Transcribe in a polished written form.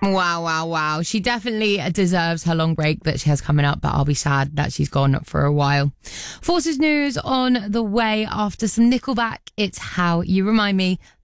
Wow, wow, wow. She definitely deserves her long break that she has coming up, but I'll be sad that she's gone for a while. Forces news on the way after some Nickelback. It's How You Remind Me.